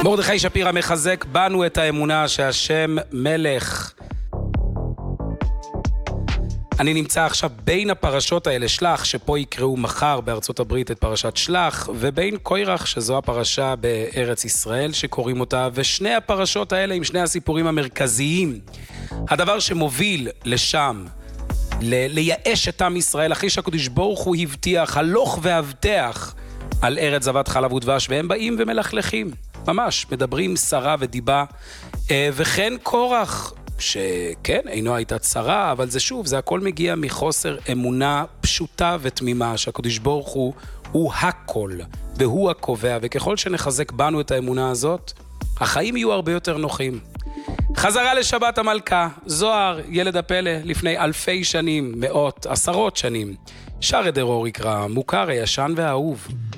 מרדכי שפירא מחזק בנו את האמונה שהשם מלך. אני נמצא עכשיו בין הפרשות האלה, שלח, שפה יקראו מחר בארצות הברית את פרשת שלח, ובין קוירח, שזו הפרשה בארץ ישראל שקוראים אותה, ושני הפרשות האלה עם שני הסיפורים המרכזיים. הדבר שמוביל לשם, לייאש את עם ישראל, אחרי שהקדוש ברוך הוא הבטיח, הלוך והבטח על ארץ זבת חלב ודבש, והם באים ומלכלכים. ממש, מדברים שרה ודיבה, וכן קורח, שכן, אינו הייתה צרה, אבל זה שוב, זה הכל מגיע מחוסר אמונה פשוטה ותמימה, שהקדוש ברוך הוא הכל, והוא הקובע, וככל שנחזק בנו את האמונה הזאת, החיים יהיו הרבה יותר נוחים. חזרה לשבת המלכה, זוהר, ילד הפלא, לפני אלפי שנים, מאות, עשרות שנים. שר דרור יקרא, מוכר, הישן והאהוב.